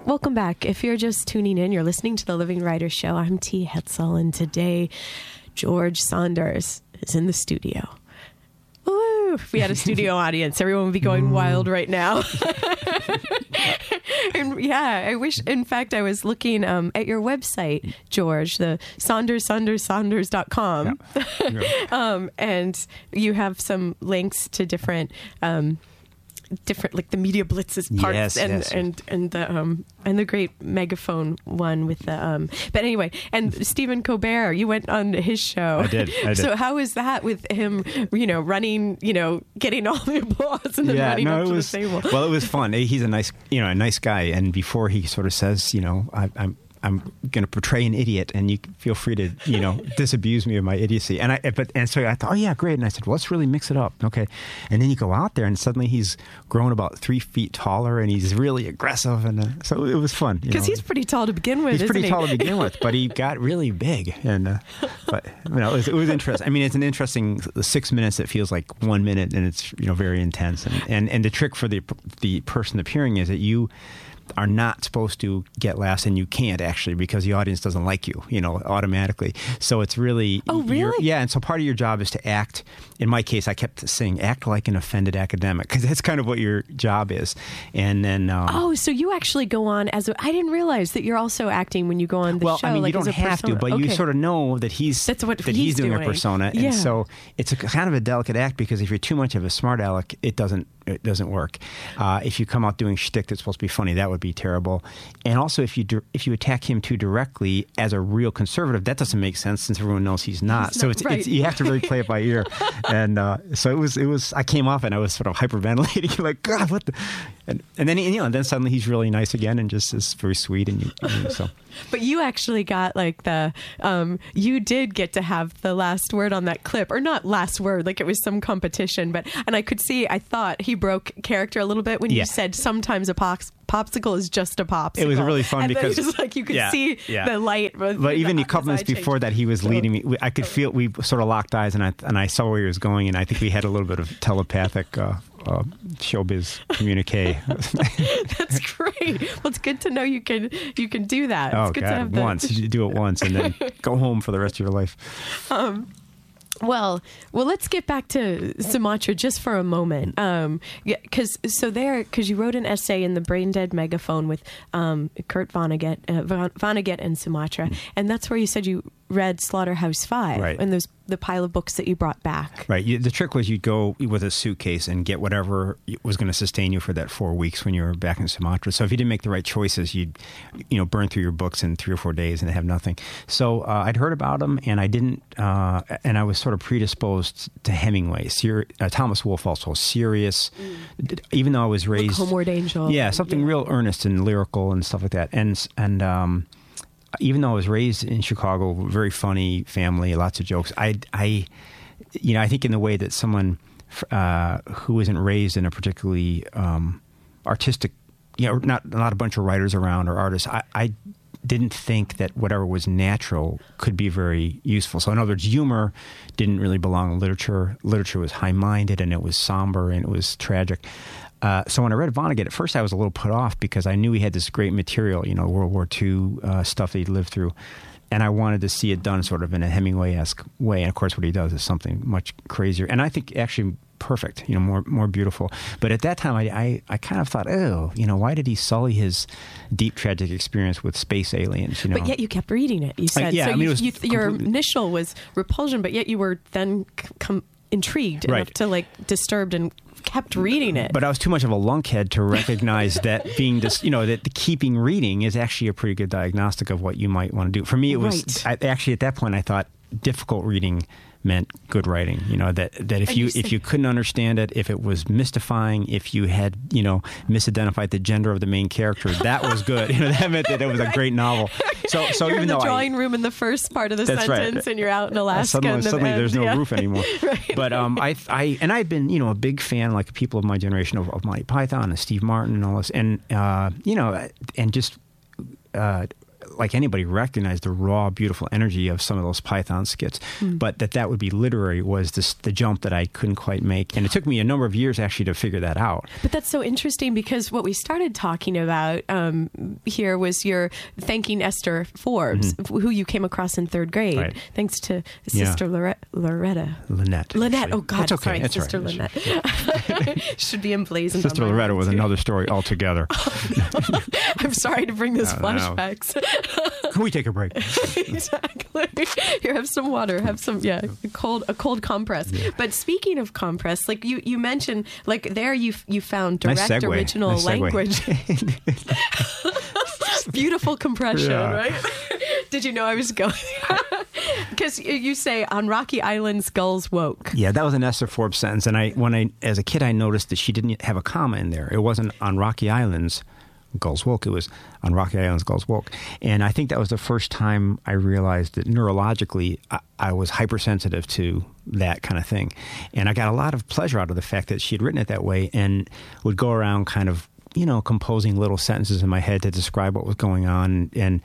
Welcome back. If you're just tuning in, you're listening to the Living Writer Show. I'm T. Hetzel, and today George Saunders is in the studio. Woo! If we had a studio audience, everyone would be going wild right now. And yeah, I wish, in fact, I was looking at your website, George, the Saunders.com. Yeah. And you have some links to different like the Media Blitz's parts and the great Megaphone one with the but anyway, and Stephen Colbert, you went on his show. I did. So how is that with him, running, getting all the applause and then running up to the table? Well, it was fun. He's a nice guy, and before he sort of says, I'm going to portray an idiot, and you feel free to, disabuse me of my idiocy. And so I thought, oh yeah, great. And I said, well, let's really mix it up, okay? And then you go out there, and suddenly he's grown about 3 feet taller, and he's really aggressive, and so it was fun. Because he's pretty tall to begin with. He's pretty tall to begin with, but he got really big, and but it was interesting. I mean, it's an interesting 6 minutes that feels like 1 minute, and it's very intense. And the trick for the person appearing is that you are not supposed to get laughs, and you can't actually, because the audience doesn't like you, automatically. So it's really... Oh, really? Yeah, and so part of your job is to act. In my case, I kept saying, act like an offended academic, because that's kind of what your job is. And then... so you actually go on as I didn't realize that you're also acting when you go on the show. Well, I mean, you don't have to, but you sort of know that he's doing a persona. Yeah. And so it's a kind of a delicate act, because if you're too much of a smart aleck, it doesn't work. If you come out doing shtick that's supposed to be funny, that would be terrible. And also, if you attack him too directly as a real conservative, that doesn't make sense, since everyone knows he's not. So it's you have to really play it by ear. And so it was. I came off and I was sort of hyperventilating, like, God, what the? And then then suddenly he's really nice again, and just is very sweet. And so. But you actually got like you did get to have the last word on that clip, or not last word, like it was some competition. And I thought he broke character a little bit when you said sometimes a popsicle is just a popsicle. It was really fun, and because just like you could see the light. But even a couple minutes before that, he was leading me. I could feel, we sort of locked eyes, and I saw where he was going, and I think we had a little bit of telepathic showbiz communique. That's great. Well, it's good to know you can do that. Oh, it's good God, to have once. You do it once, and then go home for the rest of your life. Well, let's get back to Sumatra just for a moment. Because you wrote an essay in the Brain Dead Megaphone with Kurt Vonnegut and Sumatra, and that's where you said you read Slaughterhouse-Five, right, and there's the pile of books that you brought back. Right. The trick was you'd go with a suitcase and get whatever was going to sustain you for that 4 weeks when you were back in Sumatra. So if you didn't make the right choices, you'd burn through your books in 3 or 4 days and have nothing. So I'd heard about them, and I didn't, and I was sort of predisposed to Hemingway. Thomas Wolfe also, serious, even though I was raised... Like Homeward Angel. Yeah, something real earnest and lyrical and stuff like that. And even though I was raised in Chicago, very funny family, lots of jokes, I think in the way that someone who isn't raised in a particularly artistic, not a bunch of writers around or artists, I didn't think that whatever was natural could be very useful. So in other words, humor didn't really belong in literature. Literature was high-minded, and it was somber, and it was tragic. So when I read Vonnegut, at first I was a little put off, because I knew he had this great material, World War II stuff that he'd lived through. And I wanted to see it done sort of in a Hemingway-esque way. And of course what he does is something much crazier. And I think actually perfect, more beautiful. But at that time I kind of thought, why did he sully his deep tragic experience with space aliens? But yet you kept reading it, you said. Your initial was repulsion, but yet you were then intrigued enough to disturbed and kept reading it. But I was too much of a lunkhead to recognize that that the keeping reading is actually a pretty good diagnostic of what you might want to do. For me, it was actually at that point I thought difficult reading meant good writing. That if you couldn't understand it, if it was mystifying, if you had misidentified the gender of the main character, that was good. That meant that it was a great novel. So you're even in the though drawing room in the first part of the sentence, and you're out in Alaska. Suddenly there's no roof anymore. Right. But I'd been a big fan, like people of my generation, of Monty Python and Steve Martin and all this, and and just like anybody, recognize the raw, beautiful energy of some of those Python skits. But that would be literary was the jump that I couldn't quite make. And it took me a number of years actually to figure that out. But that's so interesting because what we started talking about here was your thanking Esther Forbes, who you came across in third grade, Right. thanks to Sister Lynette. Lynette. Oh, God. That's okay. Sorry, That's Sister right. Lynette. Should be emblazoned. Sister Loretta was another story altogether. I'm sorry to bring this No. flashbacks. Can we take a break? Exactly. Here, have some water. Have some, a cold compress. Yeah. But speaking of compress, like you mentioned, like there you found direct original language. Beautiful compression, right? Did you know I was going? Because you say on Rocky Island, skulls woke. Yeah, that was an Esther Forbes sentence, and as a kid, I noticed that she didn't have a comma in there. It wasn't on Rocky Islands, Gulls woke. It was on Rocky Islands, Gulls woke. And I think that was the first time I realized that neurologically I was hypersensitive to that kind of thing. And I got a lot of pleasure out of the fact that she had written it that way and would go around kind of, composing little sentences in my head to describe what was going on. And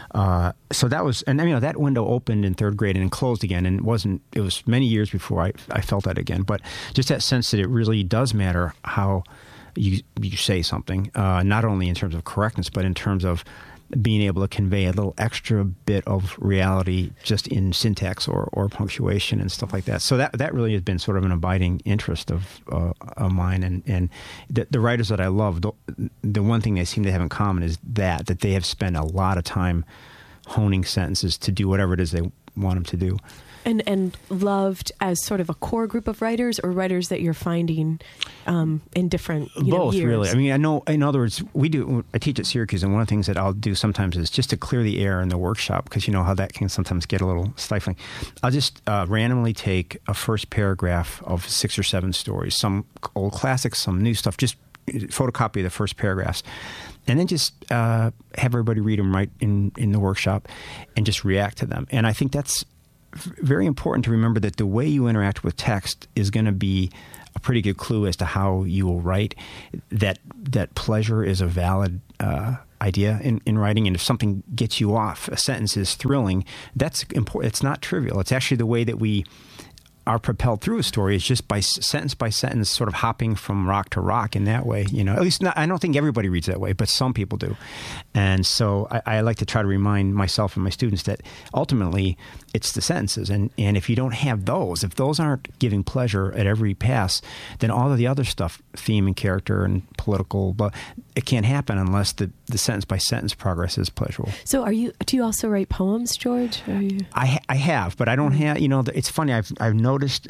so that was, and that window opened in third grade and closed again. And it was many years before I felt that again. But just that sense that it really does matter how you say something, not only in terms of correctness, but in terms of being able to convey a little extra bit of reality just in syntax or punctuation and stuff like that. So that really has been sort of an abiding interest of mine. And the writers that I love, the one thing they seem to have in common is that they have spent a lot of time honing sentences to do whatever it is they want them to do. And loved as sort of a core group of writers, or writers that you're finding in different both years? Really. I mean, I know. In other words, I teach at Syracuse, and one of the things that I'll do sometimes is just to clear the air in the workshop, because you know how that can sometimes get a little stifling. I'll just randomly take a first paragraph of 6 or 7 stories, some old classics, some new stuff. Just photocopy the first paragraphs, and then just have everybody read them right in the workshop, and just react to them. And I think that's very important to remember, that the way you interact with text is going to be a pretty good clue as to how you will write. That pleasure is a valid idea in writing, and if something gets you off, a sentence is thrilling, that's important. It's not trivial. It's actually the way that we are propelled through a story, is just by sentence, sort of hopping from rock to rock in that way. At least I don't think everybody reads that way, but some people do. And so I like to try to remind myself and my students that ultimately it's the sentences. And if you don't have those, if those aren't giving pleasure at every pass, then all of the other stuff, theme and character and political, but it can't happen unless the sentence by sentence progress is pleasurable. So do you also write poems, George? I have, but I don't have, it's funny, I've noticed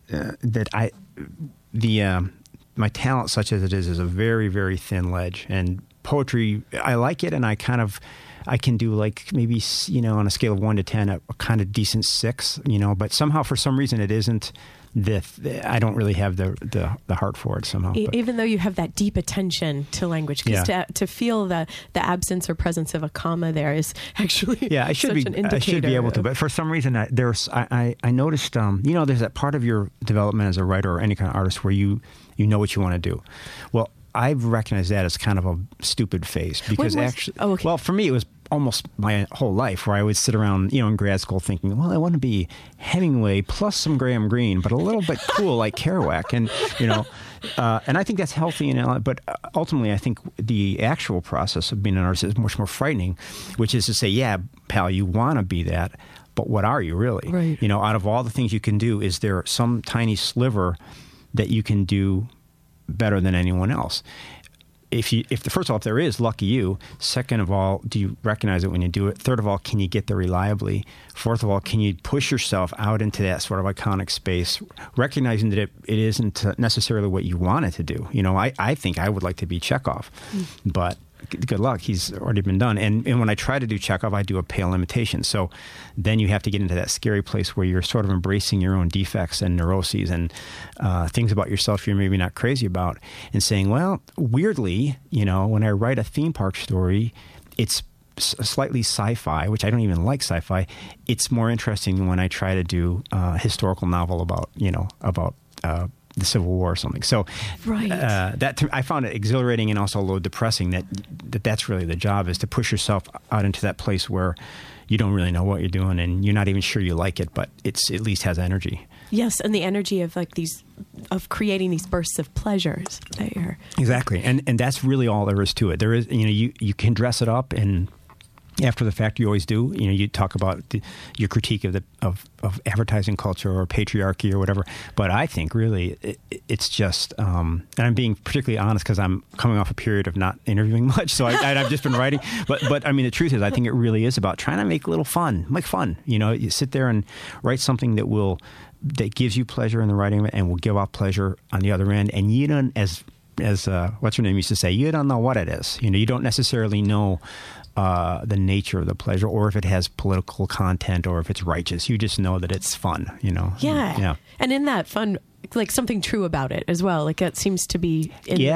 that my talent, such as it is a very, very thin ledge. And poetry, I like it, and I can do like maybe, on a scale of 1 to 10, a kind of decent 6, but somehow for some reason it isn't. I don't really have the heart for it somehow. Even though you have that deep attention to language, because to feel the absence or presence of a comma there is actually I should be able to. But for some reason, I noticed there's that part of your development as a writer or any kind of artist where you know what you want to do. Well, I've recognized that as kind of a stupid phase, because well, for me it was almost my whole life, where I would sit around, in grad school thinking, well, I want to be Hemingway plus some Graham Greene, but a little bit cool like Kerouac, and and I think that's healthy. But ultimately, I think the actual process of being an artist is much more frightening, which is to say, yeah, pal, you want to be that, but what are you really? Right. Out of all the things you can do, is there some tiny sliver that you can do better than anyone else? First of all, if there is, lucky you. Second of all, do you recognize it when you do it? Third of all, can you get there reliably? Fourth of all, can you push yourself out into that sort of iconic space, recognizing that it isn't necessarily what you wanted to do? I think I would like to be Chekhov, but good luck. He's already been done. And when I try to do Chekhov, I do a pale imitation. So then you have to get into that scary place where you're sort of embracing your own defects and neuroses and things about yourself you're maybe not crazy about, and saying, well, weirdly, when I write a theme park story, it's slightly sci-fi, which I don't even like sci-fi. It's more interesting when I try to do a historical novel about the Civil War or something. So Right. I found it exhilarating and also a little depressing that's really the job, is to push yourself out into that place where you don't really know what you're doing and you're not even sure you like it, but it's at least has energy. Yes, and the energy of of creating these bursts of pleasures. Exactly, and that's really all there is to it. There is, you can dress it up, and after the fact, you always do. You talk about your critique of advertising culture or patriarchy or whatever. But I think really it's just, and I'm being particularly honest because I'm coming off a period of not interviewing much, so I've just been writing. But I mean, the truth is, I think it really is about trying to make a little fun, make fun. You sit there and write something that gives you pleasure in the writing of it and will give off pleasure on the other end. And you don't, as what's her name used to say, you don't know what it is. You don't necessarily know the nature of the pleasure, or if it has political content, or if it's righteous. You just know that it's fun. Yeah. And in that fun, like something true about it as well. Like that seems to be.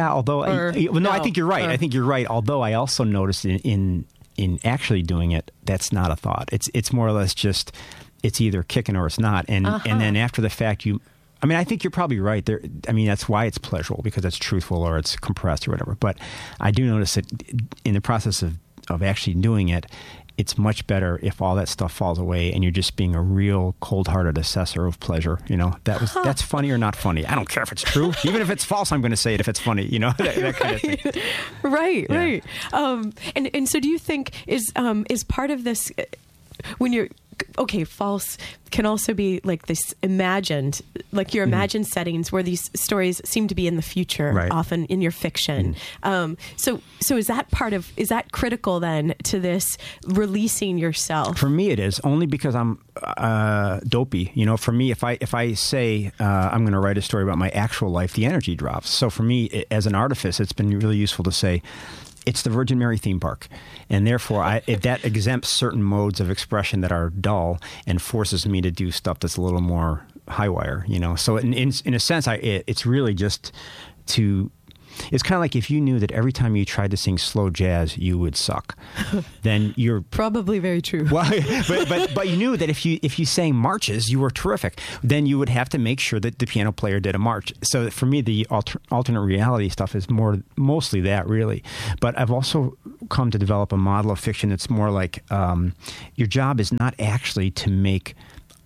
I think you're right. I think you're right. Although I also noticed in actually doing it, that's not a thought. It's more or less just, it's either kicking or it's not. And then after the fact, I think you're probably right there. That's why it's pleasurable, because it's truthful or it's compressed or whatever. But I do notice that in the process of actually doing it, it's much better if all that stuff falls away and you're just being a real cold-hearted assessor of pleasure. That's funny or not funny. I don't care if it's true. Even if it's false, I'm going to say it if it's funny. That kind of thing. Right. And so do you think is part of this when you're false can also be like this imagined, like your imagined settings where these stories seem to be in the future, right, often in your fiction. So is that critical then to this releasing yourself? For me, it is, only because I'm dopey. For me, if I say I'm going to write a story about my actual life, the energy drops. So for me, as an artifice, it's been really useful to say, it's the Virgin Mary theme park, and therefore that exempts certain modes of expression that are dull and forces me to do stuff that's a little more high wire. So in a sense, it's really just to. It's kind of like if you knew that every time you tried to sing slow jazz, you would suck. Then you're probably very true. Well, but you knew that if you sang marches, you were terrific. Then you would have to make sure that the piano player did a march. So for me, the alternate reality stuff is mostly that, really. But I've also come to develop a model of fiction that's more like your job is not actually to make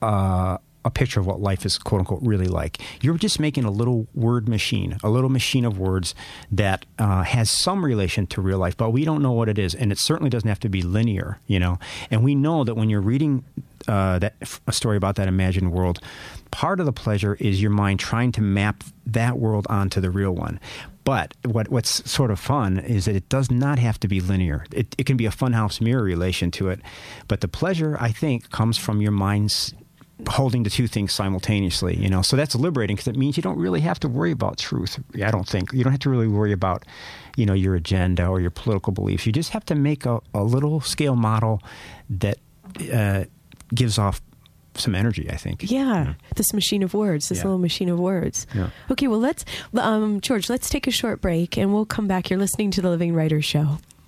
a picture of what life is, quote unquote, really like. You're just making a little word machine, a little machine of words that has some relation to real life, but we don't know what it is. And it certainly doesn't have to be linear, And we know that when you're reading a story about that imagined world, part of the pleasure is your mind trying to map that world onto the real one. But what's sort of fun is that it does not have to be linear. It can be a funhouse mirror relation to it. But the pleasure, I think, comes from your mind's holding the two things simultaneously, So that's liberating, because it means you don't really have to worry about truth. I don't think. You don't have to really worry about, your agenda or your political beliefs. You just have to make a little scale model that gives off some energy, I think. Yeah. This machine of words, little machine of words. Yeah. Okay, well, George, let's take a short break and we'll come back. You're listening to The Living Writers Show.